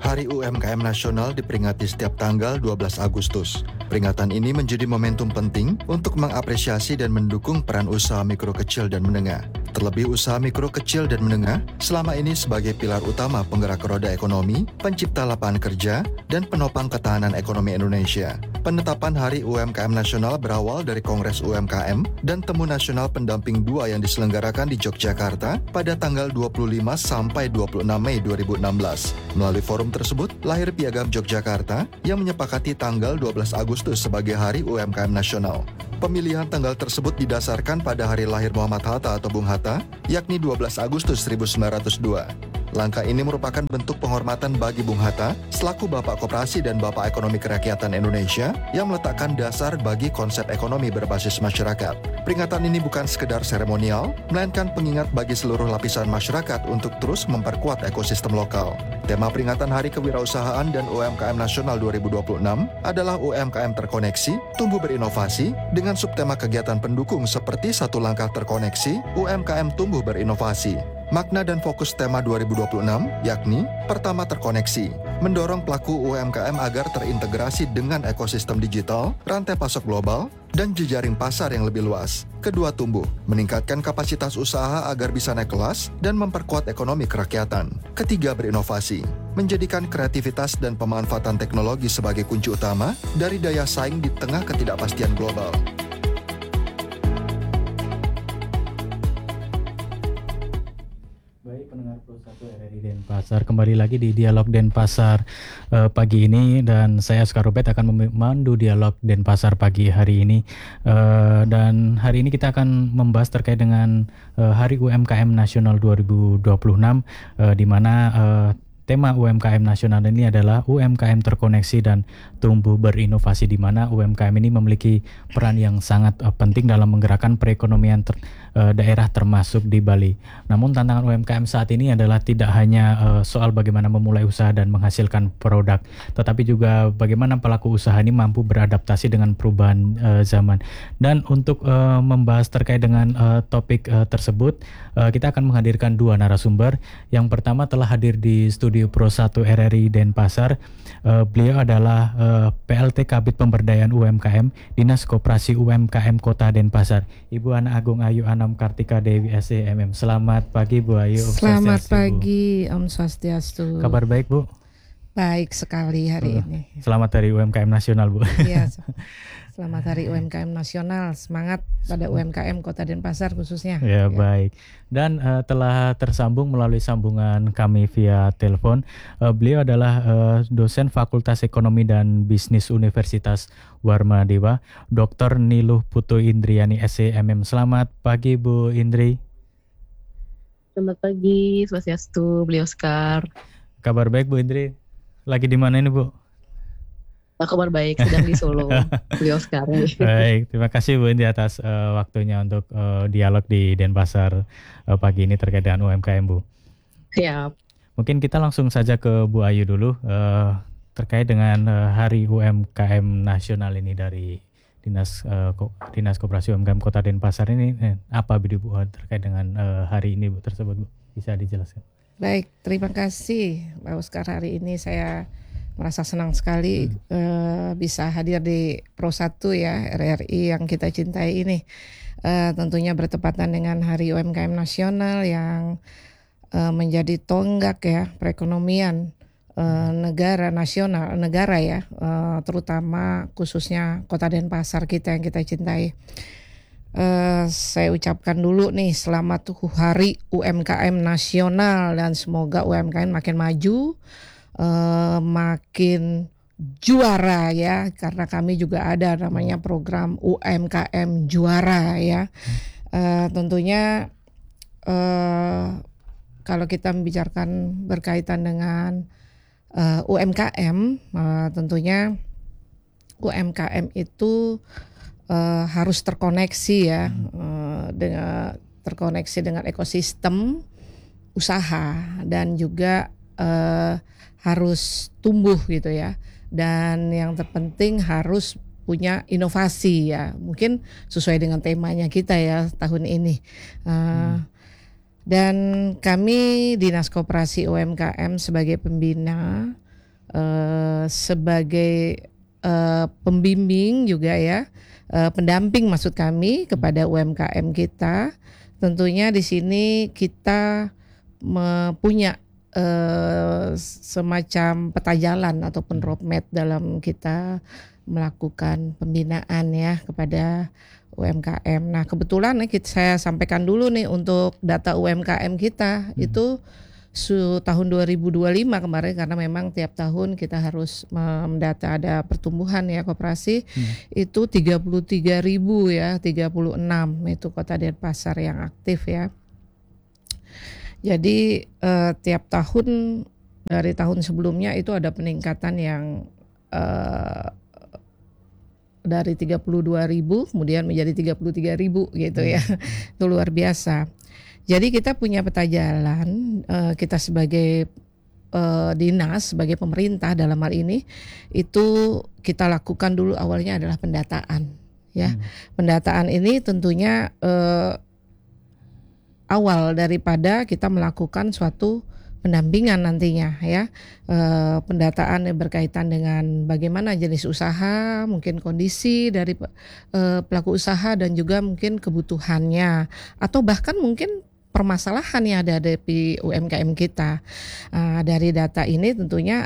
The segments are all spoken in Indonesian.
Hari UMKM Nasional diperingati setiap tanggal 12 Agustus. Peringatan ini menjadi momentum penting untuk mengapresiasi dan mendukung peran usaha mikro kecil dan menengah. Terlebih usaha mikro kecil dan menengah selama ini sebagai pilar utama penggerak roda ekonomi, pencipta lapangan kerja, dan penopang ketahanan ekonomi Indonesia. Penetapan Hari UMKM Nasional berawal dari Kongres UMKM dan Temu Nasional Pendamping 2 yang diselenggarakan di Yogyakarta pada tanggal 25 sampai 26 Mei 2016. Melalui forum tersebut, lahir Piagam Yogyakarta yang menyepakati tanggal 12 Agustus sebagai Hari UMKM Nasional. Pemilihan tanggal tersebut didasarkan pada hari lahir Muhammad Hatta atau Bung Hatta, yakni 12 Agustus 1902. Langkah ini merupakan bentuk penghormatan bagi Bung Hatta selaku Bapak Koperasi dan Bapak Ekonomi Kerakyatan Indonesia yang meletakkan dasar bagi konsep ekonomi berbasis masyarakat. Peringatan ini bukan sekedar seremonial, melainkan pengingat bagi seluruh lapisan masyarakat untuk terus memperkuat ekosistem lokal. Tema peringatan Hari Kewirausahaan dan UMKM Nasional 2026 adalah UMKM terkoneksi, tumbuh berinovasi, dengan subtema kegiatan pendukung seperti satu langkah terkoneksi, UMKM tumbuh berinovasi. Makna dan fokus tema 2026 yakni pertama terkoneksi, mendorong pelaku UMKM agar terintegrasi dengan ekosistem digital, rantai pasok global, dan jejaring pasar yang lebih luas. Kedua tumbuh, meningkatkan kapasitas usaha agar bisa naik kelas dan memperkuat ekonomi kerakyatan. Ketiga berinovasi, menjadikan kreativitas dan pemanfaatan teknologi sebagai kunci utama dari daya saing di tengah ketidakpastian global. Denpasar, kembali lagi di Dialog Denpasar pagi ini, dan saya Oscar Robert akan memandu Dialog Denpasar pagi hari ini. Dan hari ini kita akan membahas terkait dengan Hari UMKM Nasional 2026, di mana tema UMKM Nasional ini adalah UMKM terkoneksi dan tumbuh berinovasi, di mana UMKM ini memiliki peran yang sangat penting dalam menggerakkan perekonomian daerah termasuk di Bali. Namun tantangan UMKM saat ini adalah tidak hanya soal bagaimana memulai usaha dan menghasilkan produk, tetapi juga bagaimana pelaku usaha ini mampu beradaptasi dengan perubahan zaman. Dan untuk membahas terkait dengan topik tersebut, kita akan menghadirkan dua narasumber. Yang pertama telah hadir di studio Pro 1 RRI Denpasar. Beliau adalah PLT Kabid Pemberdayaan UMKM Dinas Koperasi UMKM Kota Denpasar, Ibu Ana Agung Ayu Anam Kartika Dewi SEMM. Selamat pagi Bu Ayu. Selamat pagi, Om Swastiastu. Kabar baik Bu? Baik sekali hari ini. Selamat Hari UMKM Nasional Bu. Iya, selamat Hari UMKM Nasional. Semangat pada UMKM Kota Denpasar khususnya. Ya, baik. Dan telah tersambung melalui sambungan kami via telepon. Beliau adalah dosen Fakultas Ekonomi dan Bisnis Universitas Warma Dewa, Dr. Niluh Putu Indriani SEMM. Selamat pagi Bu Indri. Selamat pagi, Swastiastu, beliau Oscar. Kabar baik Bu Indri. Lagi di mana ini Bu? Kabar baik, sedang di Solo, beliau Oscar. Baik, terima kasih Bu Indri atas waktunya untuk dialog di Denpasar pagi ini terkait dengan UMKM Bu. Ya. Mungkin kita langsung saja ke Bu Ayu dulu terkait dengan Hari UMKM Nasional ini dari Dinas Koperasi UMKM Kota Denpasar ini. Apa Bu terkait dengan hari ini Bu tersebut Bu? Bisa dijelaskan? Baik, terima kasih Pak Oscar. Hari ini saya merasa senang sekali bisa hadir di Pro 1 ya, RRI yang kita cintai ini. Tentunya bertepatan dengan Hari UMKM Nasional yang menjadi tonggak ya perekonomian negara ya, terutama khususnya Kota Denpasar kita yang kita cintai. Saya ucapkan dulu nih selamat Hari UMKM Nasional, dan semoga UMKM makin maju, makin juara ya, karena kami juga ada namanya program UMKM Juara ya. Tentunya kalau kita membicarakan berkaitan dengan UMKM, tentunya UMKM itu harus terkoneksi ya, terkoneksi dengan ekosistem usaha, dan juga harus tumbuh gitu ya, dan yang terpenting harus punya inovasi ya, mungkin sesuai dengan temanya kita ya tahun ini. Dan kami Dinas Koperasi UMKM sebagai pembina sebagai pembimbing juga ya, pendamping maksud kami kepada UMKM kita. Tentunya di sini kita punya semacam peta jalan ataupun roadmap dalam kita melakukan pembinaan ya kepada UMKM. Nah kebetulan saya sampaikan dulu nih untuk data UMKM kita itu tahun 2025 kemarin, karena memang tiap tahun kita harus mendata ada pertumbuhan ya koperasi itu 33.000 ya, 36 itu Kota Denpasar yang aktif ya. Jadi tiap tahun dari tahun sebelumnya itu ada peningkatan yang dari 32.000 kemudian menjadi 33.000 gitu ya. Itu luar biasa. Jadi kita punya peta jalan, kita sebagai dinas, sebagai pemerintah dalam hal ini itu kita lakukan dulu awalnya adalah pendataan ya. Pendataan ini tentunya awal daripada kita melakukan suatu pendampingan nantinya ya, pendataan yang berkaitan dengan bagaimana jenis usaha, mungkin kondisi dari pelaku usaha dan juga mungkin kebutuhannya atau bahkan mungkin permasalahan yang ada di UMKM kita. Dari data ini tentunya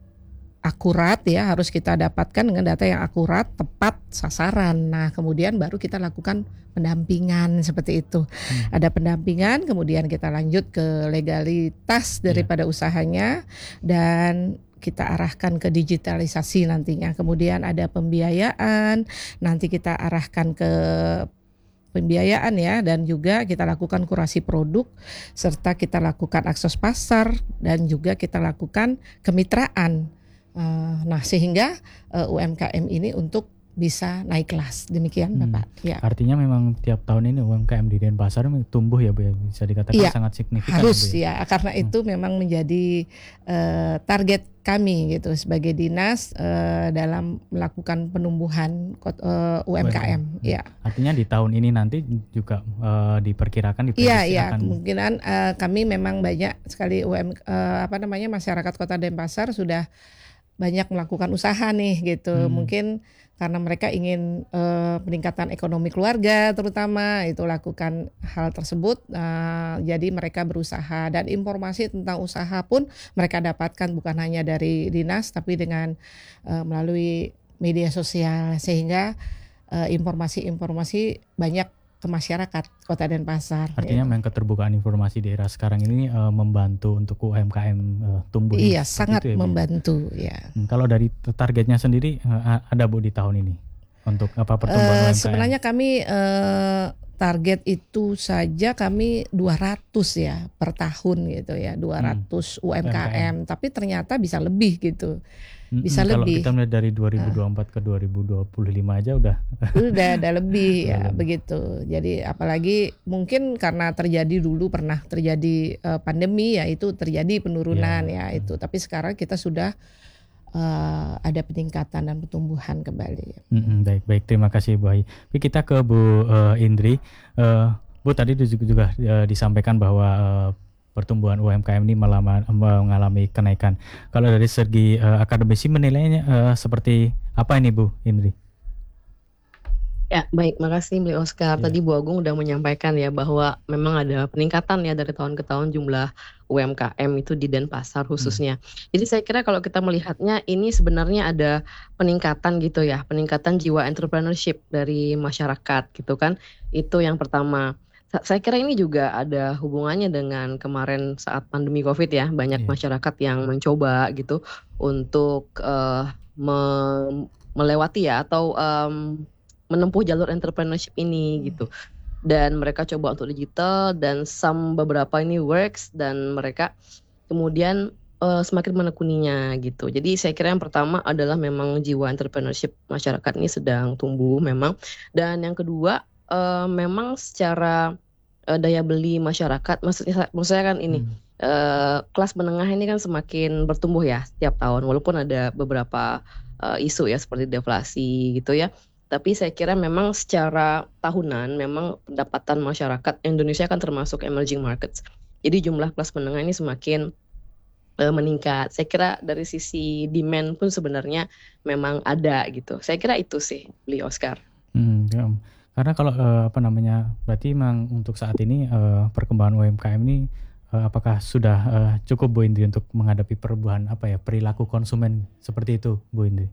akurat ya, harus kita dapatkan dengan data yang akurat, tepat sasaran. Nah kemudian baru kita lakukan pendampingan seperti itu. Ada pendampingan, kemudian kita lanjut ke legalitas daripada usahanya dan kita arahkan ke digitalisasi nantinya. Kemudian ada pembiayaan, nanti kita arahkan ke pembiayaan ya, dan juga kita lakukan kurasi produk serta kita lakukan akses pasar dan juga kita lakukan kemitraan. Nah sehingga UMKM ini untuk bisa naik kelas, demikian Bapak. Ya. Artinya memang tiap tahun ini UMKM di Denpasar tumbuh ya Bu ya, bisa dikatakan sangat signifikan. Harus Bu, ya, karena itu memang menjadi target kami gitu sebagai dinas dalam melakukan penumbuhan UMKM. Ya. Artinya di tahun ini nanti juga diperkirakan Iya, kemungkinan kami memang banyak sekali masyarakat Kota Denpasar sudah banyak melakukan usaha nih gitu. Mungkin karena mereka ingin peningkatan ekonomi keluarga terutama itu lakukan hal tersebut, jadi mereka berusaha dan informasi tentang usaha pun mereka dapatkan bukan hanya dari dinas tapi dengan melalui media sosial, sehingga informasi-informasi banyak ke masyarakat Kota Denpasar. Artinya memang keterbukaan informasi di era sekarang ini membantu untuk UMKM tumbuh. Iya, sangat ya, membantu ya. Kalau dari targetnya sendiri ada Bu di tahun ini untuk apa pertumbuhan UMKM? Sebenarnya kami target itu saja kami 200 ya per tahun gitu ya, 200 UMKM, tapi ternyata bisa lebih gitu. Bisa lebih. Kalau kita melihat dari 2024 ke 2025 aja udah lebih ya begitu. Jadi apalagi mungkin karena pernah terjadi pandemi ya, itu terjadi penurunan ya itu. Tapi sekarang kita sudah ada peningkatan dan pertumbuhan kembali. Baik, terima kasih Bu Hai. Kita ke Bu Indri. Bu tadi juga disampaikan bahwa pertumbuhan UMKM ini mengalami kenaikan. Kalau dari segi akademisi menilainya seperti apa ini Bu Indri? Ya baik, makasih Beli Oscar. Tadi Bu Agung udah menyampaikan ya bahwa memang ada peningkatan ya dari tahun ke tahun jumlah UMKM itu di Denpasar khususnya. Jadi saya kira kalau kita melihatnya ini sebenarnya ada peningkatan gitu ya, peningkatan jiwa entrepreneurship dari masyarakat gitu kan. Itu yang pertama. Saya kira ini juga ada hubungannya dengan kemarin saat pandemi COVID ya, banyak masyarakat yang mencoba gitu untuk melewati ya atau menempuh jalur entrepreneurship ini gitu. Dan mereka coba untuk digital dan beberapa ini works dan mereka kemudian semakin menekuninya gitu. Jadi saya kira yang pertama adalah memang jiwa entrepreneurship masyarakat ini sedang tumbuh memang. Dan yang kedua memang secara daya beli masyarakat, maksudnya kan ini kelas menengah ini kan semakin bertumbuh ya setiap tahun, walaupun ada beberapa isu ya seperti deflasi gitu ya. Tapi saya kira memang secara tahunan memang pendapatan masyarakat Indonesia kan termasuk emerging markets. Jadi jumlah kelas menengah ini semakin meningkat. Saya kira dari sisi demand pun sebenarnya memang ada gitu. Saya kira itu sih, beli Oscar. Ya. Karena kalau berarti memang untuk saat ini perkembangan UMKM ini apakah sudah cukup Bu Indri untuk menghadapi perubahan perilaku konsumen seperti itu, Bu Indri?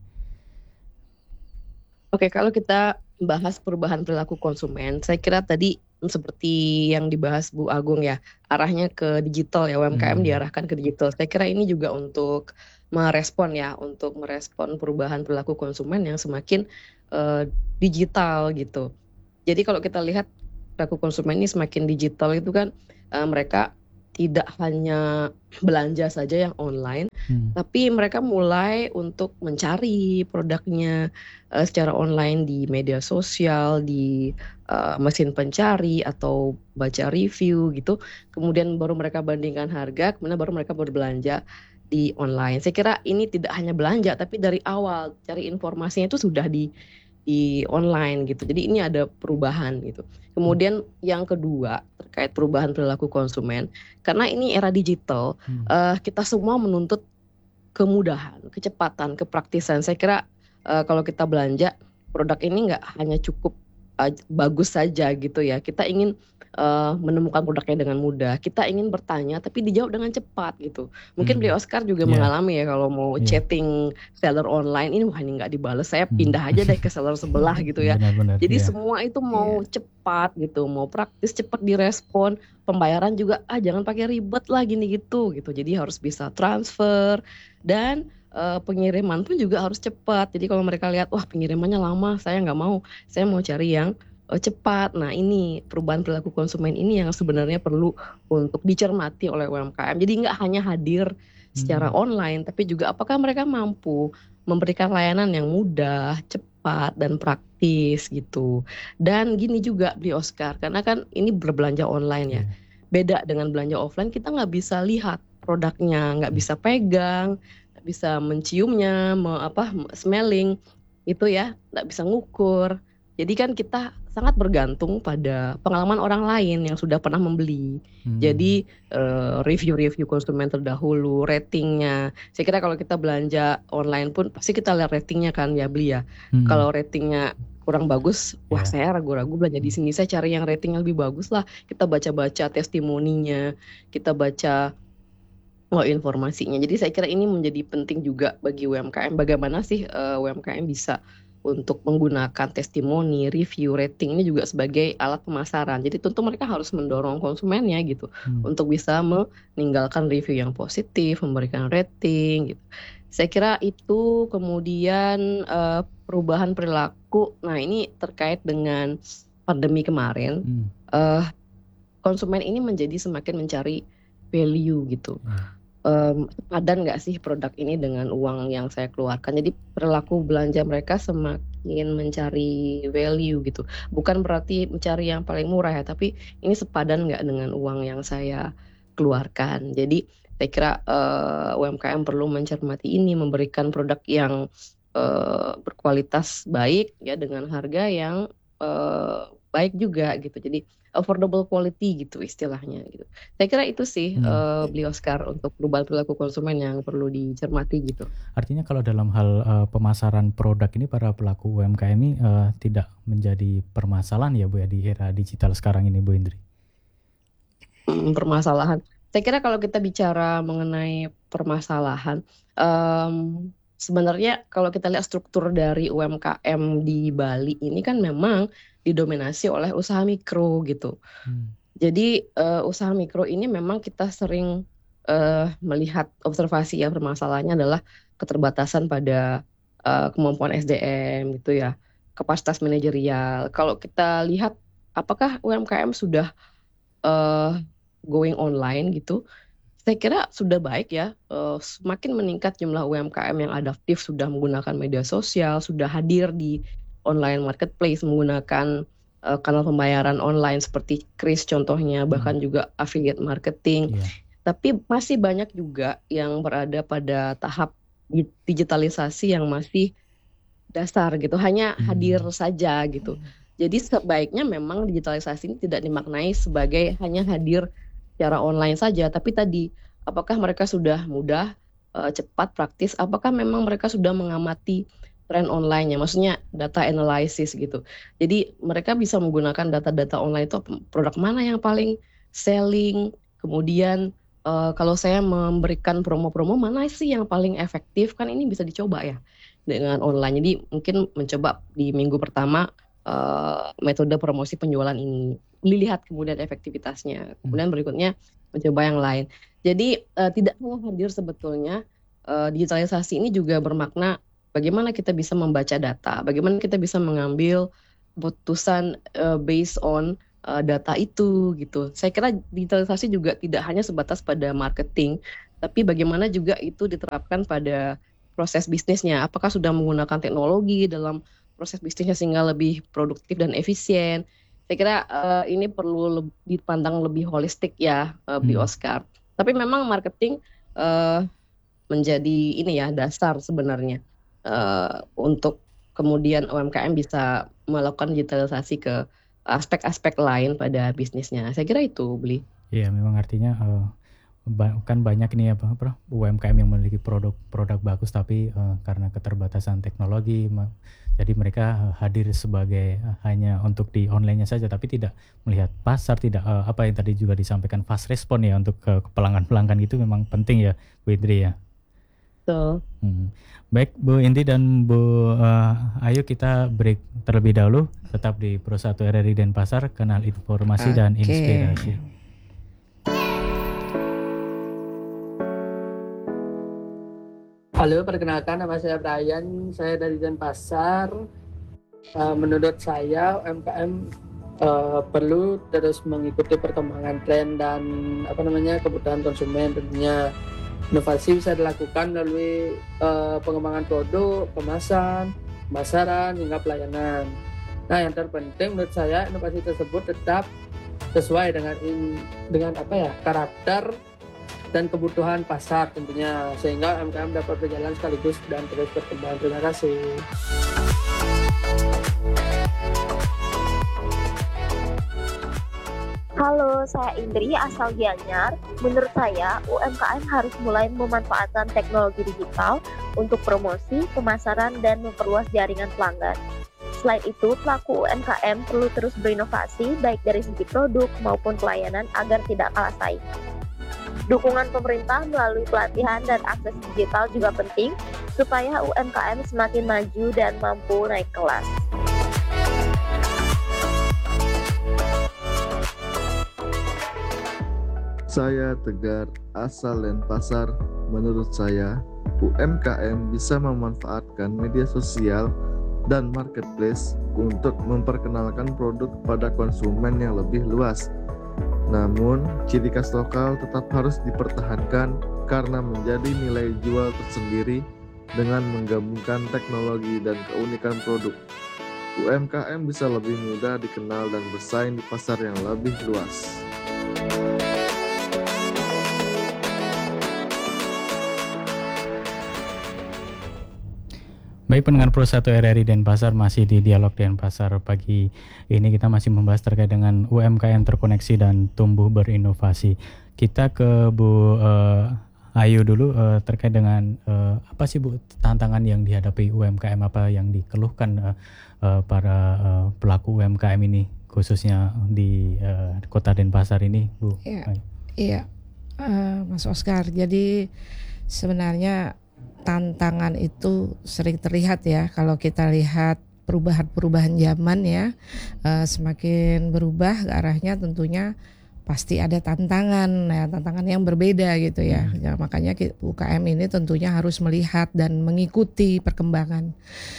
Oke, kalau kita bahas perubahan perilaku konsumen, saya kira tadi seperti yang dibahas Bu Agung ya, arahnya ke digital ya, UMKM diarahkan ke digital. Saya kira ini juga untuk merespon perubahan perilaku konsumen yang semakin digital gitu. Jadi kalau kita lihat perilaku konsumen ini semakin digital itu kan mereka tidak hanya belanja saja yang online, tapi mereka mulai untuk mencari produknya secara online di media sosial, di mesin pencari atau baca review gitu. Kemudian baru mereka bandingkan harga, kemudian baru mereka berbelanja di online. Saya kira ini tidak hanya belanja, tapi dari awal cari informasinya itu sudah di online gitu. Jadi ini ada perubahan gitu. Kemudian yang kedua terkait perubahan perilaku konsumen, karena ini era digital, kita semua menuntut kemudahan, kecepatan, kepraktisan. Saya kira kalau kita belanja produk ini nggak hanya cukup bagus saja gitu ya. Kita ingin menemukan produknya dengan mudah. Kita ingin bertanya tapi dijawab dengan cepat gitu. Mungkin beli Oscar juga mengalami ya kalau mau chatting seller online ini wah ini nggak dibales, saya pindah aja deh ke seller sebelah gitu ya. Benar-benar, Jadi semua itu mau cepat gitu, mau praktis, cepat direspon. Pembayaran juga jangan pakai ribet lah gini gitu. Jadi harus bisa transfer dan pengiriman pun juga harus cepat. Jadi kalau mereka lihat wah pengirimannya lama, saya nggak mau, saya mau cari yang cepat. Nah ini perubahan perilaku konsumen ini yang sebenarnya perlu untuk dicermati oleh UMKM. Jadi nggak hanya hadir secara online, tapi juga apakah mereka mampu memberikan layanan yang mudah, cepat, dan praktis gitu. Dan gini juga beli Oscar, karena kan ini berbelanja online ya. Beda dengan belanja offline, kita nggak bisa lihat produknya, nggak bisa pegang, nggak bisa menciumnya, smelling itu ya, nggak bisa ngukur. Jadi kan kita sangat bergantung pada pengalaman orang lain yang sudah pernah membeli. Jadi review-review konsumen terdahulu, ratingnya. Saya kira kalau kita belanja online pun pasti kita lihat ratingnya kan ya beli ya. Kalau ratingnya kurang bagus, wah saya ragu-ragu belanja di sini. Saya cari yang ratingnya lebih bagus lah. Kita baca-baca testimoninya, kita baca informasinya. Jadi saya kira ini menjadi penting juga bagi UMKM. Bagaimana sih UMKM bisa untuk menggunakan testimoni, review, rating ini juga sebagai alat pemasaran. Jadi tentu mereka harus mendorong konsumennya gitu untuk bisa meninggalkan review yang positif, memberikan rating gitu. Saya kira itu. Kemudian perubahan perilaku. Nah ini terkait dengan pandemi kemarin. Konsumen ini menjadi semakin mencari value gitu. Padan nggak sih produk ini dengan uang yang saya keluarkan. Jadi perilaku belanja mereka semakin mencari value gitu. Bukan berarti mencari yang paling murah ya, tapi ini sepadan nggak dengan uang yang saya keluarkan. Jadi saya kira UMKM perlu mencermati ini, memberikan produk yang berkualitas baik ya dengan harga yang baik juga gitu. Jadi affordable quality gitu istilahnya gitu. Saya kira itu sih beli Oscar untuk perubahan perilaku konsumen yang perlu dicermati gitu. Artinya kalau dalam hal pemasaran produk ini para pelaku UMKM ini tidak menjadi permasalahan ya Bu ya di era digital sekarang ini Bu Indri? Permasalahan. Saya kira kalau kita bicara mengenai permasalahan, sebenarnya kalau kita lihat struktur dari UMKM di Bali ini kan memang didominasi oleh usaha mikro gitu. Jadi usaha mikro ini memang kita sering melihat observasi ya permasalahannya adalah keterbatasan pada kemampuan SDM gitu ya, kapasitas manajerial. Kalau kita lihat apakah UMKM sudah going online gitu, saya kira sudah baik ya, semakin meningkat jumlah UMKM yang adaptif, sudah menggunakan media sosial, sudah hadir di online marketplace, menggunakan kanal pembayaran online seperti Kris contohnya, bahkan juga affiliate marketing. Tapi masih banyak juga yang berada pada tahap digitalisasi yang masih dasar gitu, hanya hadir saja gitu. Jadi sebaiknya memang digitalisasi ini tidak dimaknai sebagai hanya hadir secara online saja, tapi tadi apakah mereka sudah mudah, cepat, praktis, apakah memang mereka sudah mengamati tren online-nya, maksudnya data analysis gitu. Jadi mereka bisa menggunakan data-data online itu produk mana yang paling selling, kemudian kalau saya memberikan promo-promo mana sih yang paling efektif, kan ini bisa dicoba ya dengan online. Jadi mungkin mencoba di minggu pertama metode promosi penjualan ini, dilihat kemudian efektivitasnya, kemudian berikutnya mencoba yang lain. Jadi tidak hanya hadir sebetulnya digitalisasi ini juga bermakna bagaimana kita bisa membaca data, bagaimana kita bisa mengambil keputusan based on data itu gitu. Saya kira digitalisasi juga tidak hanya sebatas pada marketing, tapi bagaimana juga itu diterapkan pada proses bisnisnya. Apakah sudah menggunakan teknologi dalam proses bisnisnya sehingga lebih produktif dan efisien. Saya kira ini perlu dipandang lebih holistik ya, Bli Oscar. Tapi memang marketing menjadi ini ya dasar sebenarnya untuk kemudian UMKM bisa melakukan digitalisasi ke aspek-aspek lain pada bisnisnya. Saya kira itu, Bli. Iya, memang artinya kan banyak nih apa UMKM yang memiliki produk bagus tapi karena keterbatasan teknologi jadi mereka hadir sebagai hanya untuk di online-nya saja tapi tidak melihat pasar, tidak apa yang tadi juga disampaikan fast respon ya untuk ke pelanggan-pelanggan itu memang penting ya Bu Indri ya. Betul. Baik Bu Indri dan Bu Ayu, kita break terlebih dahulu. Tetap di Pro 1 RRI Denpasar, kenal informasi dan inspirasi. Halo, perkenalkan nama saya Brian, saya dari Denpasar. Menurut saya UMKM perlu terus mengikuti perkembangan tren dan kebutuhan konsumen. Tentunya inovasi bisa dilakukan melalui pengembangan produk, kemasan, pemasaran hingga pelayanan. Nah, yang terpenting menurut saya inovasi tersebut tetap sesuai dengan karakter dan kebutuhan pasar tentunya, sehingga UMKM dapat berjalan sekaligus dan terus berkembang. Terima kasih. Halo, saya Indri asal Gianyar. Menurut saya, UMKM harus mulai memanfaatkan teknologi digital untuk promosi, pemasaran, dan memperluas jaringan pelanggan. Selain itu, pelaku UMKM perlu terus berinovasi baik dari segi produk maupun pelayanan agar tidak kalah saing. Dukungan pemerintah melalui pelatihan dan akses digital juga penting supaya UMKM semakin maju dan mampu naik kelas. Saya Tegar, asal Denpasar. Menurut saya, UMKM bisa memanfaatkan media sosial dan marketplace untuk memperkenalkan produk pada konsumen yang lebih luas. Namun, ciri khas lokal tetap harus dipertahankan karena menjadi nilai jual tersendiri dengan menggabungkan teknologi dan keunikan produk. UMKM bisa lebih mudah dikenal dan bersaing di pasar yang lebih luas. Baik pendengar Pro 1 RRI Denpasar, masih di Dialog Denpasar pagi ini kita masih membahas terkait dengan UMKM terkoneksi dan tumbuh berinovasi. Kita ke Bu Ayu dulu terkait dengan apa sih Bu tantangan yang dihadapi UMKM, apa yang dikeluhkan para pelaku UMKM ini khususnya di Kota Denpasar ini, Bu? Iya, Mas Oscar. Jadi sebenarnya tantangan itu sering terlihat ya kalau kita lihat perubahan zaman ya, semakin berubah ke arahnya tentunya pasti ada tantangan ya, tantangan yang berbeda gitu ya. Ya makanya UKM ini tentunya harus melihat dan mengikuti perkembangan.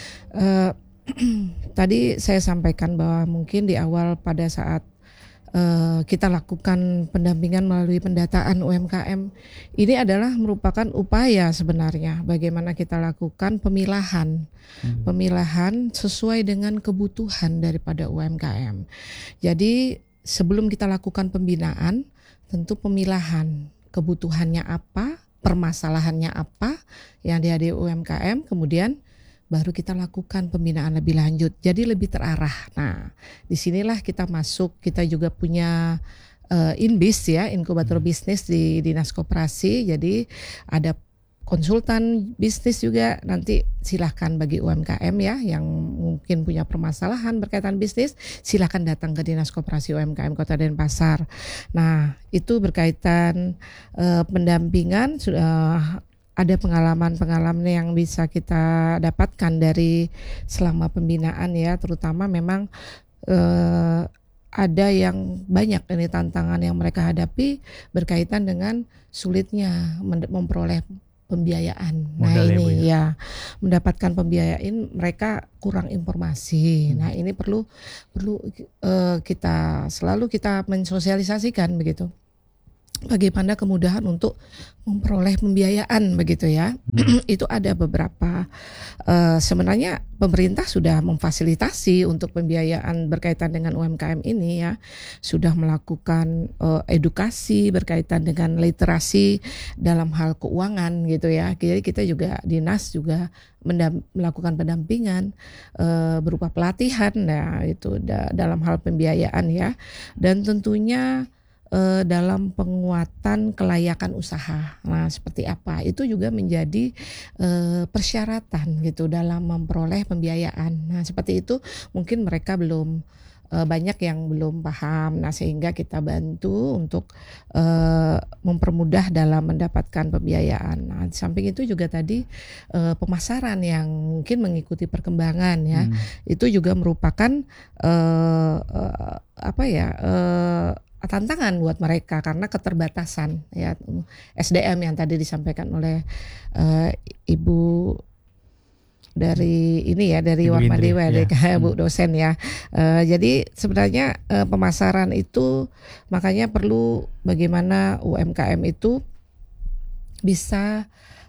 Tadi saya sampaikan bahwa mungkin di awal pada saat kita lakukan pendampingan melalui pendataan UMKM, ini adalah merupakan upaya sebenarnya bagaimana kita lakukan pemilahan sesuai dengan kebutuhan daripada UMKM. Jadi sebelum kita lakukan pembinaan, tentu pemilahan kebutuhannya apa, permasalahannya apa yang dihadapi UMKM, kemudian baru kita lakukan pembinaan lebih lanjut, jadi lebih terarah. Nah, disinilah kita masuk, kita juga punya Inbis ya, inkubator bisnis di Dinas Koperasi. Jadi ada konsultan bisnis juga, nanti silahkan bagi UMKM ya yang mungkin punya permasalahan berkaitan bisnis, silahkan datang ke Dinas Koperasi UMKM Kota Denpasar. Nah itu berkaitan pendampingan, sudah ada pengalaman-pengalaman yang bisa kita dapatkan dari selama pembinaan ya, terutama memang ada yang banyak ini tantangan yang mereka hadapi berkaitan dengan sulitnya memperoleh pembiayaan. Nah Modal ya, Bu, ini ya mendapatkan pembiayaan mereka kurang informasi. Nah ini perlu kita selalu mensosialisasikan begitu. Bagaimana kemudahan untuk memperoleh pembiayaan begitu ya. Itu ada beberapa sebenarnya pemerintah sudah memfasilitasi untuk pembiayaan berkaitan dengan UMKM ini ya, sudah melakukan edukasi berkaitan dengan literasi dalam hal keuangan gitu ya. Jadi kita juga dinas juga melakukan pendampingan berupa pelatihan ya itu dalam hal pembiayaan ya, dan tentunya dalam penguatan kelayakan usaha. Nah, seperti apa? Itu juga menjadi persyaratan gitu dalam memperoleh pembiayaan. Nah, seperti itu mungkin mereka belum banyak yang belum paham. Nah, sehingga kita bantu untuk mempermudah dalam mendapatkan pembiayaan. Nah, di samping itu juga tadi pemasaran yang mungkin mengikuti perkembangan ya. Itu juga merupakan tantangan buat mereka karena keterbatasan ya SDM yang tadi disampaikan oleh Ibu dari ini ya, dari Ibu Indri, Warmadewa ya. dari Bu dosen ya. Jadi sebenarnya pemasaran itu makanya perlu bagaimana UMKM itu bisa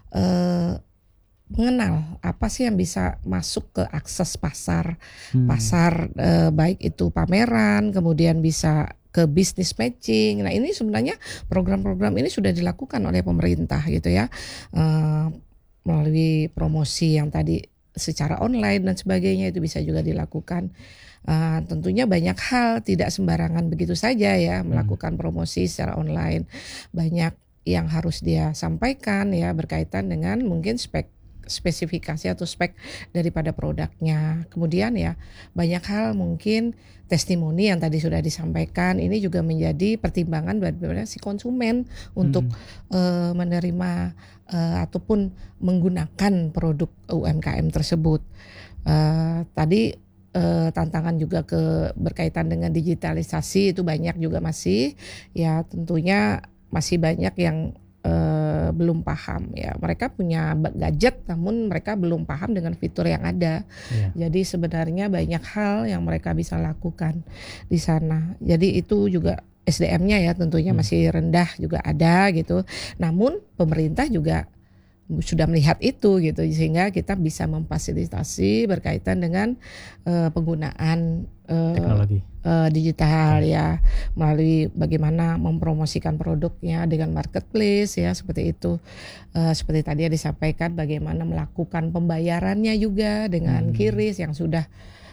mengenal apa sih yang bisa masuk ke akses pasar, baik itu pameran, kemudian bisa ke business matching. Nah ini sebenarnya program-program ini sudah dilakukan oleh pemerintah gitu ya, melalui promosi yang tadi secara online dan sebagainya itu bisa juga dilakukan. Tentunya banyak hal tidak sembarangan begitu saja ya melakukan promosi secara online. Banyak yang harus dia sampaikan ya berkaitan dengan mungkin spesifikasi atau spek daripada produknya. Kemudian ya banyak hal mungkin testimoni yang tadi sudah disampaikan ini juga menjadi pertimbangan bagaimana si konsumen untuk menerima ataupun menggunakan produk UMKM tersebut. Tadi tantangan juga berkaitan dengan digitalisasi itu banyak juga masih ya, tentunya masih banyak yang belum paham ya, mereka punya gadget namun mereka belum paham dengan fitur yang ada. Jadi sebenarnya banyak hal yang mereka bisa lakukan di sana. Jadi itu juga SDM-nya ya tentunya masih rendah juga ada gitu. Namun pemerintah juga sudah melihat itu gitu, sehingga kita bisa memfasilitasi berkaitan dengan penggunaan teknologi digital ya, melalui bagaimana mempromosikan produknya dengan marketplace ya, seperti itu. Seperti tadi yang disampaikan bagaimana melakukan pembayarannya juga dengan QRIS yang sudah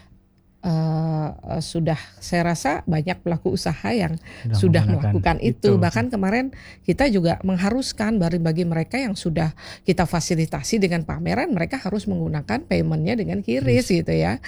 saya rasa banyak pelaku usaha yang sudah melakukan itu. Bahkan kemarin kita juga mengharuskan bagi mereka yang sudah kita fasilitasi dengan pameran, mereka harus menggunakan paymentnya dengan QRIS gitu ya.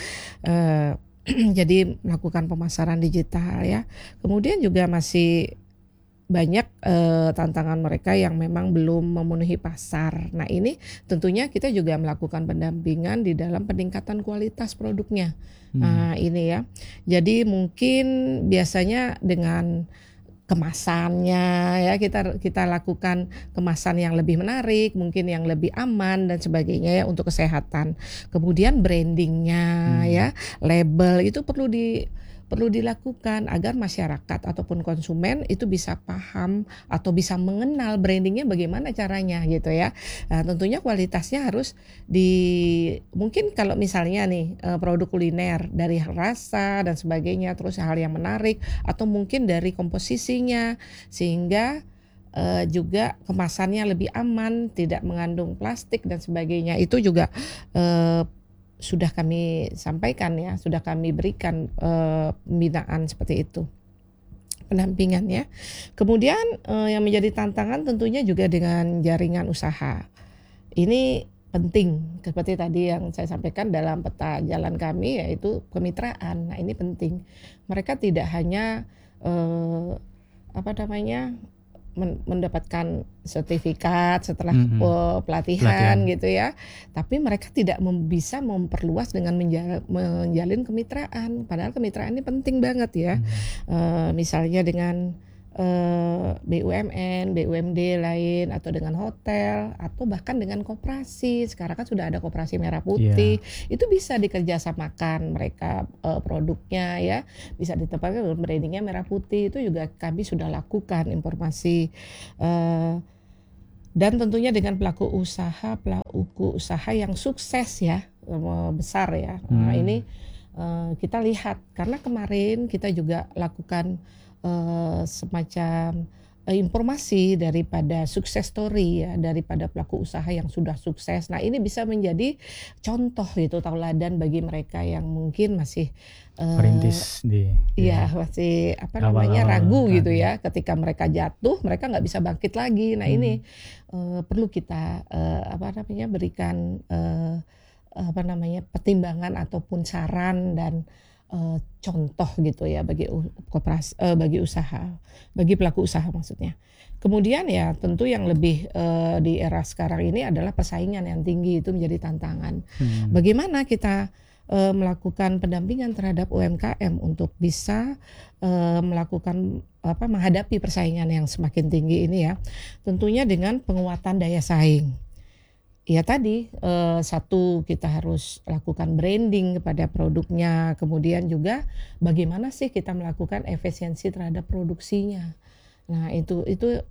Jadi melakukan pemasaran digital ya. Kemudian juga masih banyak tantangan mereka yang memang belum memenuhi pasar. Nah ini tentunya kita juga melakukan pendampingan di dalam peningkatan kualitas produknya. Nah ini ya. Jadi mungkin biasanya dengan kemasannya ya, kita lakukan kemasan yang lebih menarik, mungkin yang lebih aman dan sebagainya ya untuk kesehatan. Kemudian brandingnya ya, label itu perlu dilakukan agar masyarakat ataupun konsumen itu bisa paham atau bisa mengenal brandingnya bagaimana caranya gitu ya. Nah, tentunya kualitasnya harus mungkin kalau misalnya nih produk kuliner dari rasa dan sebagainya, terus hal yang menarik atau mungkin dari komposisinya sehingga juga kemasannya lebih aman, tidak mengandung plastik dan sebagainya, itu juga sudah kami sampaikan ya, sudah kami berikan pembinaan seperti itu. pendampingan ya. Kemudian yang menjadi tantangan tentunya juga dengan jaringan usaha. Ini penting seperti tadi yang saya sampaikan dalam peta jalan kami, yaitu kemitraan. Nah, ini penting. Mereka tidak hanya mendapatkan sertifikat setelah pelatihan gitu ya, tapi mereka tidak bisa memperluas dengan menjalin kemitraan. Padahal kemitraan ini penting banget ya. Misalnya dengan BUMN, BUMD lain, atau dengan hotel, atau bahkan dengan koperasi. Sekarang kan sudah ada koperasi Merah Putih. Itu bisa dikerjasamakan mereka produknya ya, bisa ditempatkan brandingnya Merah Putih. Itu juga kami sudah lakukan informasi. Dan tentunya dengan pelaku usaha yang sukses ya, besar ya. Nah, ini kita lihat, karena kemarin kita juga lakukan semacam informasi daripada sukses story ya, daripada pelaku usaha yang sudah sukses. Nah, ini bisa menjadi contoh gitu, tauladan bagi mereka yang mungkin masih perintis masih ragu gitu ya. Ketika mereka jatuh, mereka nggak bisa bangkit lagi. Nah, ini perlu kita berikan pertimbangan ataupun saran dan contoh gitu ya bagi pelaku usaha maksudnya. Kemudian ya tentu yang lebih di era sekarang ini adalah persaingan yang tinggi, itu menjadi tantangan. Bagaimana kita melakukan pendampingan terhadap UMKM untuk bisa menghadapi persaingan yang semakin tinggi ini ya. Tentunya dengan penguatan daya saing. Ya tadi satu, kita harus lakukan branding kepada produknya, kemudian juga bagaimana sih kita melakukan efisiensi terhadap produksinya. Nah, itu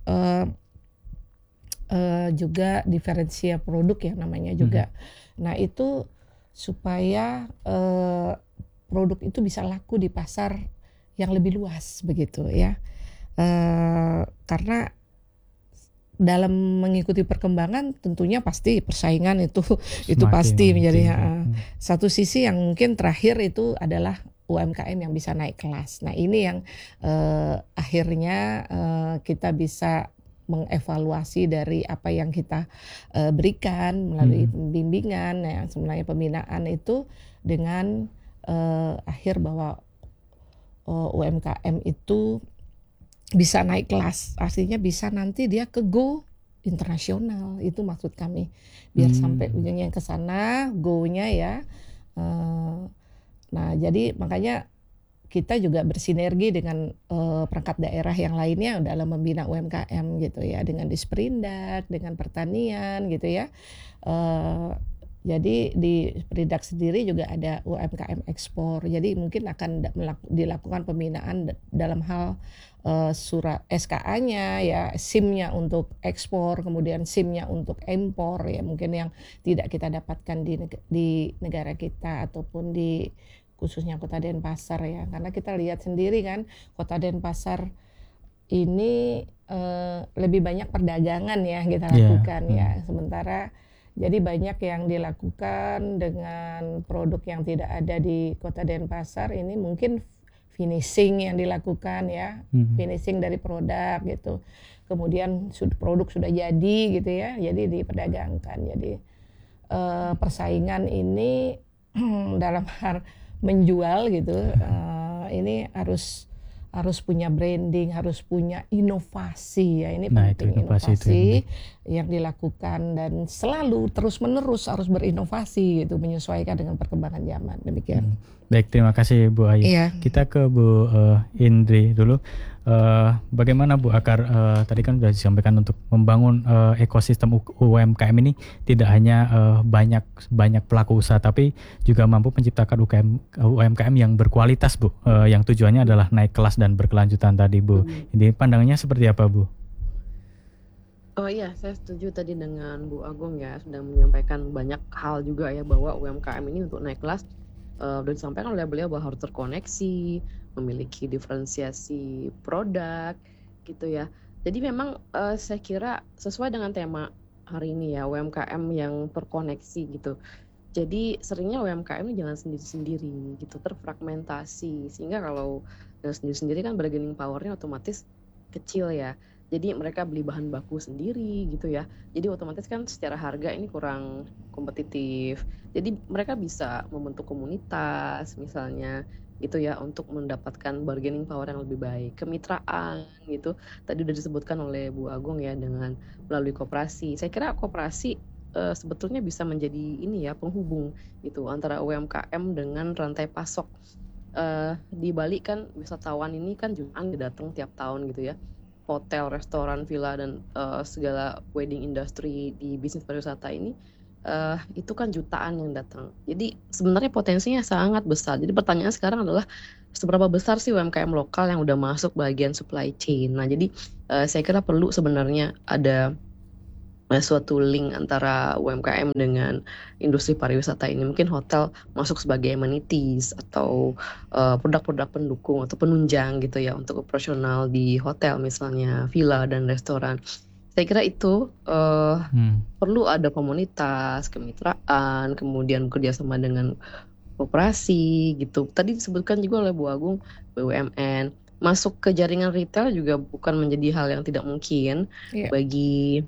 juga diferensial produk ya namanya juga. Nah, itu supaya produk itu bisa laku di pasar yang lebih luas begitu ya. Karena dalam mengikuti perkembangan tentunya pasti persaingan itu pasti menjadi satu sisi. Yang mungkin terakhir itu adalah UMKM yang bisa naik kelas. Nah, ini yang akhirnya kita bisa mengevaluasi dari apa yang kita berikan melalui pembimbingan yang sebenarnya pembinaan itu, dengan akhir bahwa UMKM itu bisa naik kelas, artinya bisa nanti dia ke go internasional. Itu maksud kami, biar sampai ujungnya ke sana, go-nya ya. Nah, jadi makanya kita juga bersinergi dengan perangkat daerah yang lainnya dalam membina UMKM gitu ya, dengan Disperindak, dengan pertanian gitu ya. Jadi di Perindak sendiri juga ada UMKM ekspor. Jadi mungkin akan dilakukan pembinaan dalam hal surat SKA-nya ya, SIM-nya untuk ekspor, kemudian SIM-nya untuk impor ya, mungkin yang tidak kita dapatkan di negara kita ataupun di khususnya Kota Denpasar ya. Karena kita lihat sendiri kan, Kota Denpasar ini lebih banyak perdagangan ya kita lakukan ya. Sementara jadi banyak yang dilakukan dengan produk yang tidak ada di Kota Denpasar. Ini mungkin finishing yang dilakukan ya, finishing dari produk gitu. Kemudian produk sudah jadi gitu ya, jadi diperdagangkan. Jadi persaingan ini dalam hal menjual gitu, ini harus punya branding, harus punya inovasi ya, ini penting. Inovasi yang dilakukan dan selalu terus-menerus harus berinovasi gitu, menyesuaikan dengan perkembangan zaman. Demikian. Baik, terima kasih Bu Ayu. Kita ke Bu Indri dulu. Bagaimana Bu Akar, tadi kan sudah disampaikan untuk membangun ekosistem UMKM ini tidak hanya banyak pelaku usaha, tapi juga mampu menciptakan UMKM yang berkualitas Bu, yang tujuannya adalah naik kelas dan berkelanjutan tadi Bu. Ini pandangannya seperti apa Bu? Oh iya, saya setuju tadi dengan Bu Agung ya, sudah menyampaikan banyak hal juga ya, bahwa UMKM ini untuk naik kelas sudah disampaikan oleh beliau bahwa harus terkoneksi, memiliki diferensiasi produk gitu ya. Jadi memang saya kira sesuai dengan tema hari ini ya, UMKM yang terkoneksi gitu. Jadi seringnya UMKM ini jalan sendiri-sendiri gitu, terfragmentasi. Sehingga kalau jalan sendiri-sendiri kan bargaining power-nya otomatis kecil ya. Jadi mereka beli bahan baku sendiri gitu ya. Jadi otomatis kan secara harga ini kurang kompetitif. Jadi mereka bisa membentuk komunitas misalnya gitu ya untuk mendapatkan bargaining power yang lebih baik. Kemitraan gitu. Tadi udah disebutkan oleh Bu Agung ya dengan melalui koperasi. Saya kira koperasi sebetulnya bisa menjadi ini ya penghubung gitu antara UMKM dengan rantai pasok. Di Bali kan wisatawan ini kan jutaan datang tiap tahun gitu ya. Hotel, restoran, villa dan segala wedding industry di bisnis pariwisata ini itu kan jutaan yang datang. Jadi sebenarnya potensinya sangat besar. Jadi pertanyaan sekarang adalah seberapa besar sih UMKM lokal yang udah masuk bagian supply chain. Nah, jadi saya kira perlu sebenarnya ada suatu link antara UMKM dengan industri pariwisata ini. Mungkin hotel masuk sebagai amenities atau produk-produk pendukung atau penunjang gitu ya untuk operasional di hotel misalnya, villa dan restoran. Saya kira itu perlu ada komunitas, kemitraan, kemudian bekerjasama dengan koperasi gitu. Tadi disebutkan juga oleh Bu Agung BUMN. Masuk ke jaringan retail juga bukan menjadi hal yang tidak mungkin bagi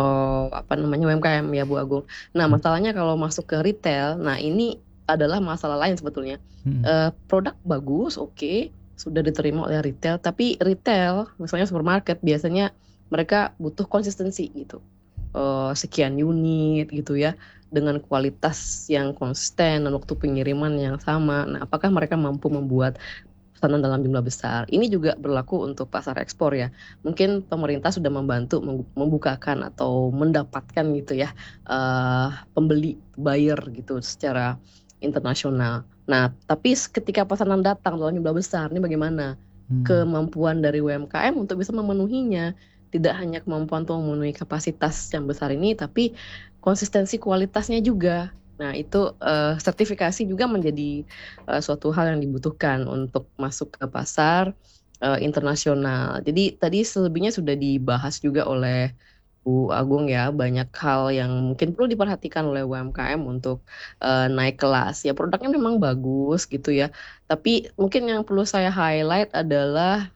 UMKM ya Bu Agung. Nah masalahnya kalau masuk ke retail, nah ini adalah masalah lain sebetulnya. Produk bagus, oke, sudah diterima oleh retail, tapi retail misalnya supermarket biasanya mereka butuh konsistensi gitu. Sekian unit gitu ya, dengan kualitas yang konsisten dan waktu pengiriman yang sama. Nah apakah mereka mampu membuat pesanan dalam jumlah besar? Ini juga berlaku untuk pasar ekspor ya. Mungkin pemerintah sudah membantu membukakan atau mendapatkan gitu ya pembeli buyer gitu secara internasional. Nah, tapi ketika pesanan datang dalam jumlah besar, ini bagaimana kemampuan dari UMKM untuk bisa memenuhinya? Tidak hanya kemampuan untuk memenuhi kapasitas yang besar ini, tapi konsistensi kualitasnya juga. Nah itu sertifikasi juga menjadi suatu hal yang dibutuhkan untuk masuk ke pasar internasional. Jadi tadi selebihnya sudah dibahas juga oleh Bu Agung ya, banyak hal yang mungkin perlu diperhatikan oleh UMKM untuk naik kelas. Ya produknya memang bagus gitu ya, tapi mungkin yang perlu saya highlight adalah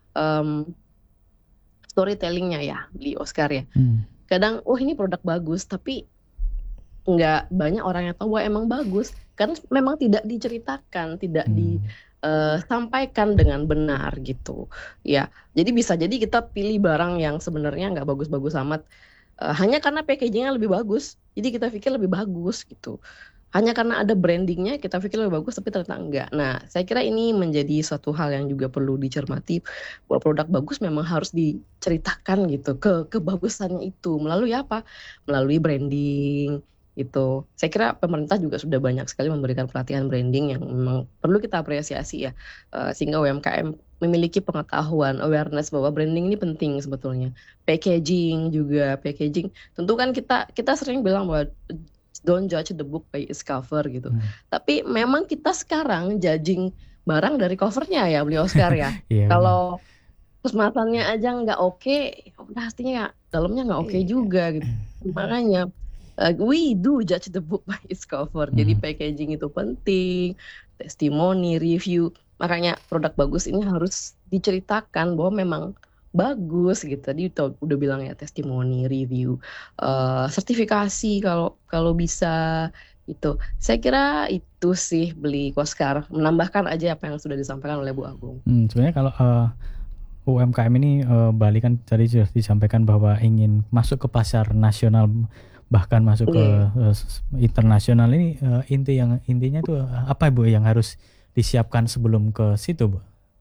storytellingnya ya, beli Oscar ya. Kadang, ini produk bagus, tapi nggak banyak orang yang tahu bahwa emang bagus karena memang tidak diceritakan, tidak disampaikan dengan benar gitu ya. Jadi bisa jadi kita pilih barang yang sebenarnya nggak bagus-bagus amat hanya karena packagingnya lebih bagus, jadi kita pikir lebih bagus gitu. Hanya karena ada brandingnya kita pikir lebih bagus, tapi ternyata enggak. Nah saya kira ini menjadi suatu hal yang juga perlu dicermati, bahwa produk bagus memang harus diceritakan gitu kebagusannya itu melalui apa? Melalui branding gitu. Saya kira pemerintah juga sudah banyak sekali memberikan pelatihan branding yang memang perlu kita apresiasi ya, sehingga UMKM memiliki pengetahuan, awareness bahwa branding ini penting sebetulnya. Packaging juga, tentu kan kita sering bilang bahwa don't judge the book by its cover gitu. Tapi memang kita sekarang judging barang dari covernya ya, beli Oscar ya. Kalau kemasannya aja nggak oke, pastinya dalamnya nggak oke juga gitu. Makanya we do judge the book by its cover. Jadi packaging itu penting, testimoni, review. Makanya produk bagus ini harus diceritakan bahwa memang bagus gitu. Tadi udah bilang ya, testimoni, review, sertifikasi kalau bisa gitu. Saya kira itu sih beli Oscar. Menambahkan aja apa yang sudah disampaikan oleh Bu Agung. Sebenarnya kalau UMKM ini Bali kan tadi sudah disampaikan bahwa ingin masuk ke pasar nasional, bahkan masuk ke internasional. Ini intinya itu apa Bu yang harus disiapkan sebelum ke situ Bu?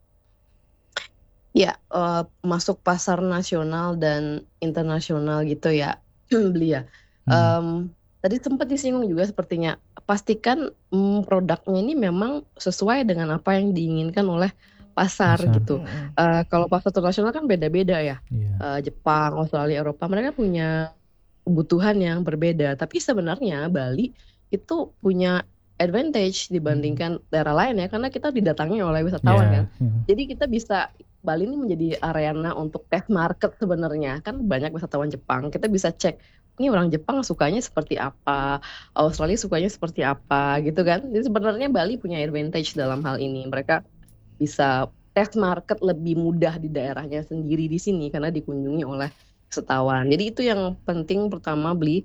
Ya, masuk pasar nasional dan internasional gitu ya, beli ya. Tadi sempat disinggung juga sepertinya, pastikan produknya ini memang sesuai dengan apa yang diinginkan oleh pasar gitu. Kalau pasar internasional kan beda-beda ya. Jepang, Australia, Eropa, mereka punya kebutuhan yang berbeda. Tapi sebenarnya Bali itu punya advantage dibandingkan daerah lain ya, karena kita didatangi oleh wisatawan kan. Jadi kita bisa, Bali ini menjadi arena untuk test market sebenarnya. Kan banyak wisatawan Jepang, kita bisa cek ini orang Jepang sukanya seperti apa, Australia sukanya seperti apa gitu kan. Jadi sebenarnya Bali punya advantage dalam hal ini. Mereka bisa test market lebih mudah di daerahnya sendiri di sini karena dikunjungi oleh wisatawan. Jadi itu yang penting pertama beli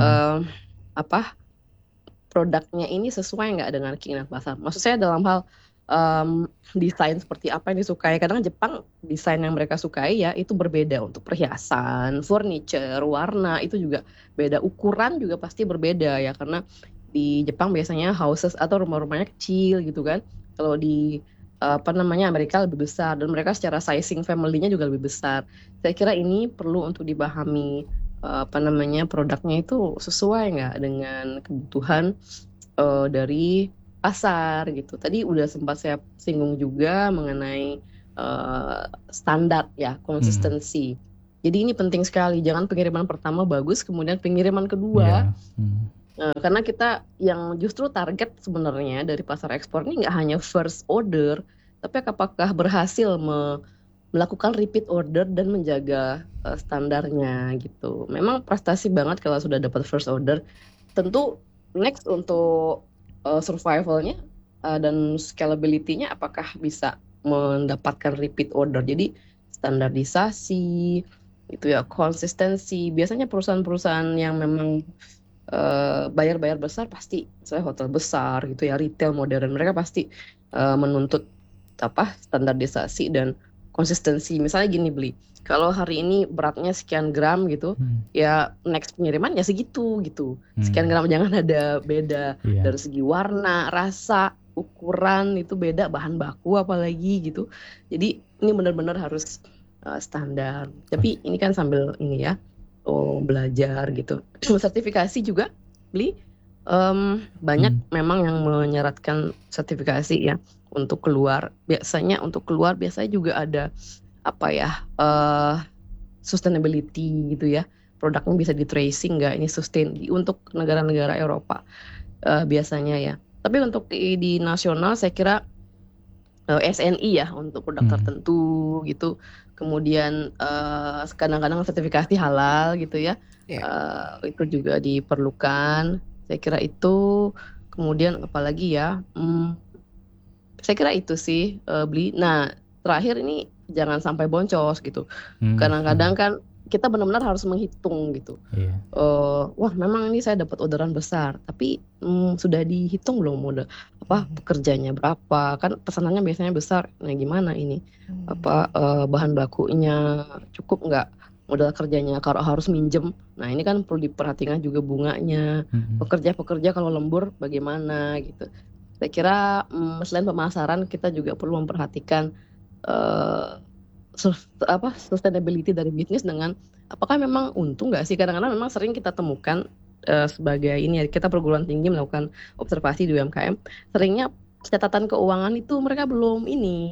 apa produknya ini sesuai nggak dengan keinginan pasar. Maksud saya dalam hal desain seperti apa yang disukai. Kadang Jepang desain yang mereka sukai ya itu berbeda untuk perhiasan, furniture, warna itu juga beda. Ukuran juga pasti berbeda ya karena di Jepang biasanya houses atau rumah-rumahnya kecil gitu kan. Kalau di Amerika lebih besar dan mereka secara sizing family-nya juga lebih besar. Saya kira ini perlu untuk dipahami produknya itu sesuai nggak dengan kebutuhan dari pasar gitu. Tadi udah sempat saya singgung juga mengenai standar ya, konsistensi. Jadi ini penting sekali. Jangan pengiriman pertama bagus, kemudian pengiriman kedua. Karena kita yang justru target sebenarnya dari pasar ekspor ini nggak hanya first order, tapi apakah berhasil melakukan repeat order dan menjaga standarnya gitu. Memang prestasi banget kalau sudah dapat first order. Tentu next untuk survivalnya dan scalability-nya apakah bisa mendapatkan repeat order. Jadi standarisasi itu ya, konsistensi. Biasanya perusahaan-perusahaan yang memang bayar besar pasti, misalnya hotel besar gitu ya, retail modern, mereka pasti menuntut standarisasi dan konsistensi. Misalnya gini beli, kalau hari ini beratnya sekian gram gitu, ya next pengiriman ya segitu gitu. Sekian gram, jangan ada beda dari segi warna, rasa, ukuran itu beda, bahan baku apalagi gitu. Jadi ini benar-benar harus standar. Tapi ini kan sambil ini ya, belajar gitu. Sertifikasi juga beli banyak memang yang menyaratkan sertifikasi ya untuk keluar. Biasanya juga ada sustainability gitu ya, produknya bisa di tracing nggak ini sustain untuk negara-negara Eropa biasanya ya. Tapi untuk di nasional saya kira SNI ya untuk produk tertentu gitu. Kemudian kadang-kadang sertifikasi halal gitu ya, itu juga diperlukan. Saya kira itu. Kemudian apalagi ya, saya kira itu sih beli. Nah terakhir ini jangan sampai boncos gitu. Kadang-kadang kan kita benar-benar harus menghitung gitu. Wah memang ini saya dapat orderan besar, tapi sudah dihitung belum modal pekerjanya berapa? Kan pesanannya biasanya besar. Nah gimana ini bahan bakunya cukup nggak? Modal kerjanya kalau harus minjem. Nah ini kan perlu diperhatikan juga bunganya. Pekerja-pekerja kalau lembur bagaimana gitu. Saya kira selain pemasaran kita juga perlu memperhatikan sustainability dari bisnis dengan apakah memang untung nggak sih. Kadang-kadang memang sering kita temukan sebagai ini ya, kita perguruan tinggi melakukan observasi di UMKM, seringnya catatan keuangan itu mereka belum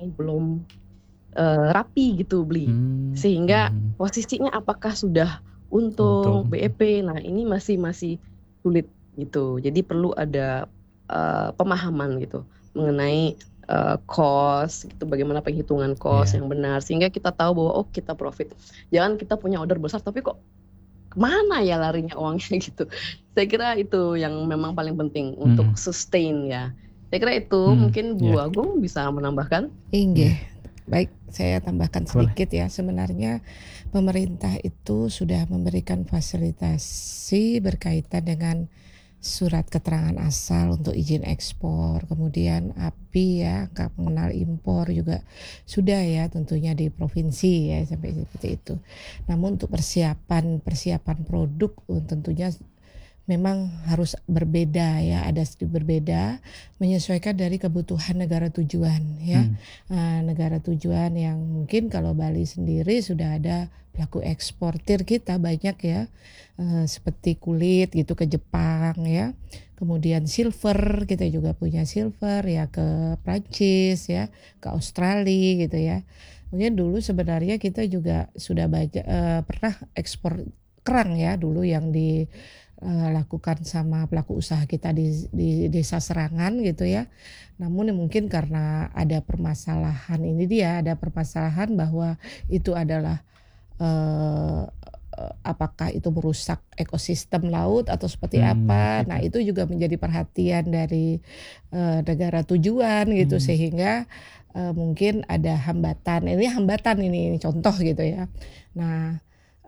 rapi gitu beli, sehingga posisinya apakah sudah untung BEP. Nah ini masih sulit gitu. Jadi perlu ada pemahaman gitu mengenai cost gitu, bagaimana penghitungan cost yang benar sehingga kita tahu bahwa kita profit. Jangan kita punya order besar tapi kok kemana ya larinya uangnya gitu. Saya kira itu yang memang paling penting untuk sustain ya. Saya kira itu mungkin Bu Agung bisa menambahkan. Baik, saya tambahkan sedikit ya. Sebenarnya pemerintah itu sudah memberikan fasilitasi berkaitan dengan surat keterangan asal untuk izin ekspor, kemudian API ya, hak pengenal impor juga sudah ya tentunya di provinsi ya sampai seperti itu. Namun untuk persiapan produk tentunya memang harus berbeda ya, ada sedikit berbeda menyesuaikan dari kebutuhan negara tujuan ya. Negara tujuan yang mungkin kalau Bali sendiri sudah ada pelaku eksportir kita banyak ya, seperti kulit gitu ke Jepang ya, kemudian silver kita juga punya silver ya ke Prancis ya, ke Australia gitu ya. Mungkin dulu sebenarnya kita juga sudah pernah ekspor kerang ya dulu yang dilakukan sama pelaku usaha kita di desa Serangan gitu ya. Namun mungkin karena ada permasalahan bahwa itu adalah apakah itu merusak ekosistem laut atau seperti apa. Nah, itu juga menjadi perhatian dari negara tujuan gitu, sehingga mungkin ada hambatan. Ini contoh gitu ya. Nah,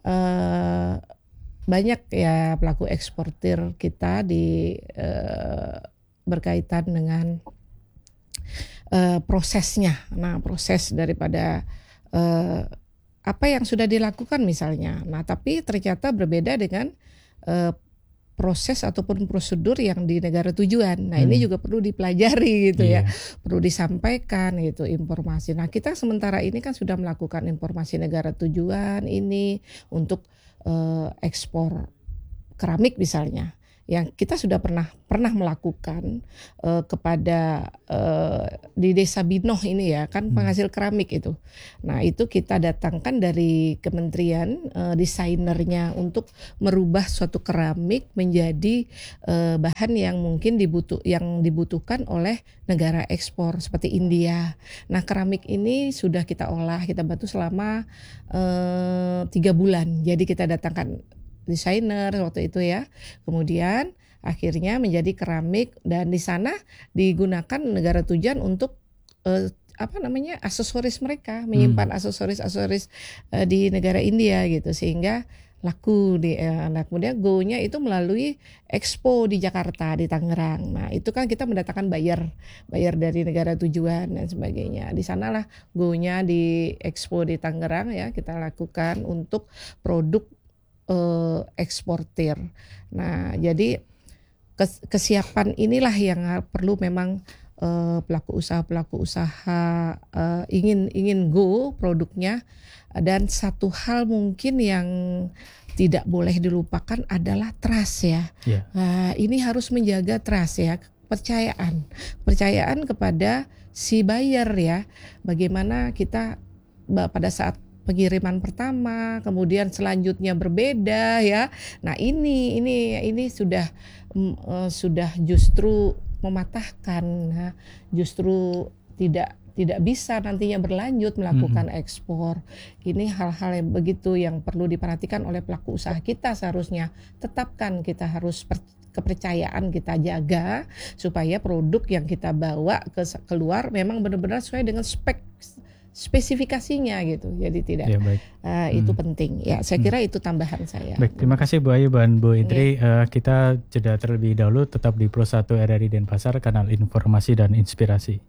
banyak ya pelaku eksportir kita berkaitan dengan prosesnya. Nah, proses daripada apa yang sudah dilakukan misalnya. Nah, tapi ternyata berbeda dengan proses ataupun prosedur yang di negara tujuan. Nah, ini juga perlu dipelajari gitu ya. Perlu disampaikan gitu informasi. Nah, kita sementara ini kan sudah melakukan informasi negara tujuan ini untuk ekspor keramik misalnya. Yang kita sudah pernah melakukan kepada di Desa Binoh ini ya, kan penghasil keramik itu. Nah, itu kita datangkan dari kementerian desainernya untuk merubah suatu keramik menjadi bahan yang mungkin dibutuhkan oleh negara ekspor seperti India. Nah, keramik ini sudah kita olah, kita bantu selama 3 bulan. Jadi kita datangkan desainer waktu itu ya, kemudian akhirnya menjadi keramik dan di sana digunakan negara tujuan untuk aksesoris mereka, menyimpan aksesoris di negara India gitu, sehingga laku nah kemudian go-nya itu melalui Expo di Jakarta, di Tangerang. Nah, itu kan kita mendatangkan buyer dari negara tujuan dan sebagainya. Di sanalah go-nya di Expo di Tangerang ya kita lakukan untuk produk eksportir. Nah, jadi kesiapan inilah yang perlu memang pelaku usaha ingin go produknya. Dan satu hal mungkin yang tidak boleh dilupakan adalah trust ya. Nah, ini harus menjaga trust ya, kepercayaan kepada si buyer ya. Bagaimana kita pada saat pengiriman pertama, kemudian selanjutnya berbeda ya. Nah, ini sudah justru mematahkan, justru tidak bisa nantinya berlanjut melakukan ekspor. Ini hal-hal yang begitu yang perlu diperhatikan oleh pelaku usaha kita. Seharusnya tetapkan, kita harus kepercayaan kita jaga supaya produk yang kita bawa keluar memang benar-benar sesuai dengan spesifikasinya gitu, jadi tidak itu penting ya. Saya kira itu tambahan saya. Baik, terima kasih Bu Ayu dan Bu Indri. Kita jeda terlebih dahulu, tetap di Pro 1 RRI Denpasar, kanal informasi dan inspirasi.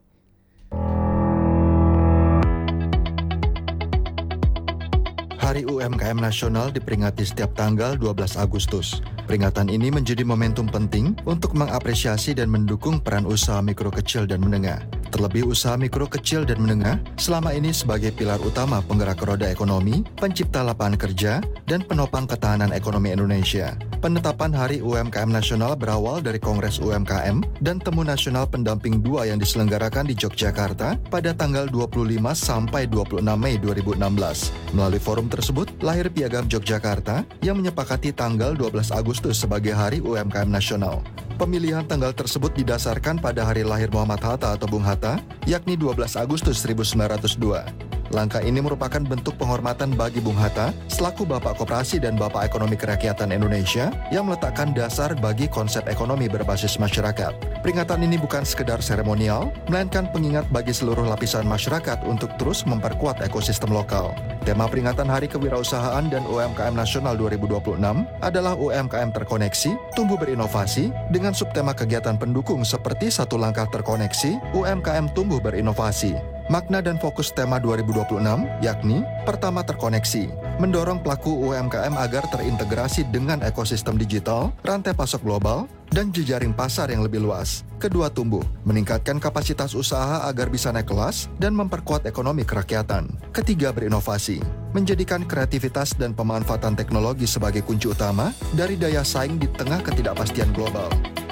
Hari UMKM Nasional diperingati setiap tanggal 12 Agustus. Peringatan ini menjadi momentum penting untuk mengapresiasi dan mendukung peran usaha mikro kecil dan menengah. Terlebih usaha mikro kecil dan menengah selama ini sebagai pilar utama penggerak roda ekonomi, pencipta lapangan kerja, dan penopang ketahanan ekonomi Indonesia. Penetapan Hari UMKM Nasional berawal dari Kongres UMKM dan Temu Nasional Pendamping 2 yang diselenggarakan di Yogyakarta pada tanggal 25 sampai 26 Mei 2016. Melalui forum tersebut, lahir Piagam Yogyakarta yang menyepakati tanggal 12 Agustus sebagai Hari UMKM Nasional. Pemilihan tanggal tersebut didasarkan pada hari lahir Muhammad Hatta atau Bung Hatta, yakni 12 Agustus 1902. Langkah ini merupakan bentuk penghormatan bagi Bung Hatta selaku Bapak Koperasi dan Bapak Ekonomi Kerakyatan Indonesia yang meletakkan dasar bagi konsep ekonomi berbasis masyarakat. Peringatan ini bukan sekedar seremonial, melainkan pengingat bagi seluruh lapisan masyarakat untuk terus memperkuat ekosistem lokal. Tema peringatan Hari Kewirausahaan dan UMKM Nasional 2026 adalah UMKM terkoneksi, tumbuh berinovasi, dengan subtema kegiatan pendukung seperti satu langkah terkoneksi, UMKM tumbuh berinovasi. Makna dan fokus tema 2026 yakni pertama terkoneksi, mendorong pelaku UMKM agar terintegrasi dengan ekosistem digital, rantai pasok global, dan jejaring pasar yang lebih luas. Kedua, tumbuh, meningkatkan kapasitas usaha agar bisa naik kelas dan memperkuat ekonomi kerakyatan. Ketiga, berinovasi, menjadikan kreativitas dan pemanfaatan teknologi sebagai kunci utama dari daya saing di tengah ketidakpastian global.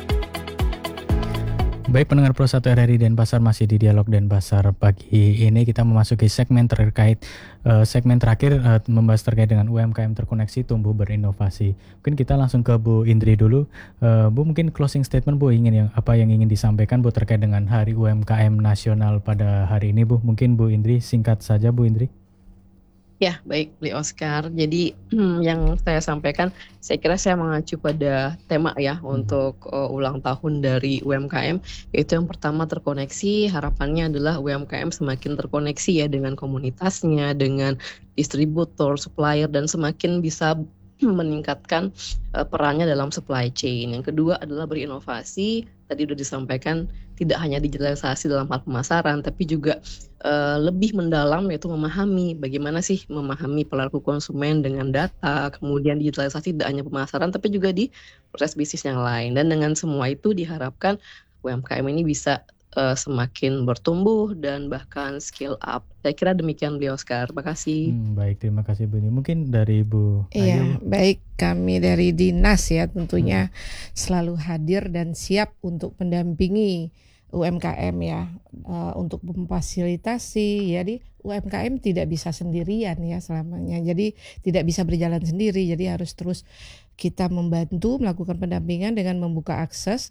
Baik, pendengar Pro 1 RRI Denpasar, masih di Dialog Denpasar. Pagi ini kita memasuki segmen terakhir membahas terkait dengan UMKM terkoneksi, tumbuh berinovasi. Mungkin kita langsung ke Bu Indri dulu. Bu, mungkin closing statement Bu, apa yang ingin disampaikan Bu terkait dengan Hari UMKM Nasional pada hari ini Bu? Mungkin Bu Indri singkat saja Bu Indri. Ya, baik, Beli Oscar. Jadi yang saya sampaikan, saya kira saya mengacu pada tema ya untuk ulang tahun dari UMKM. Yaitu yang pertama terkoneksi. Harapannya adalah UMKM semakin terkoneksi ya dengan komunitasnya, dengan distributor, supplier, dan semakin bisa meningkatkan perannya dalam supply chain. Yang kedua adalah berinovasi. Tadi sudah disampaikan tidak hanya digitalisasi dalam hal pemasaran, tapi juga lebih mendalam, yaitu memahami bagaimana sih memahami perilaku konsumen dengan data, kemudian digitalisasi tidak hanya pemasaran tapi juga di proses bisnis yang lain. Dan dengan semua itu diharapkan UMKM ini bisa semakin bertumbuh dan bahkan scale up. Saya kira demikian beliau Oscar. Terima kasih. Baik, terima kasih Bu Ni. Mungkin dari Bu Iya, Ayu. baik, kami dari Dinas ya tentunya selalu hadir dan siap untuk mendampingi UMKM ya, untuk memfasilitasi. Jadi UMKM tidak bisa sendirian ya selamanya. Jadi tidak bisa berjalan sendiri. Jadi harus terus kita membantu melakukan pendampingan dengan membuka akses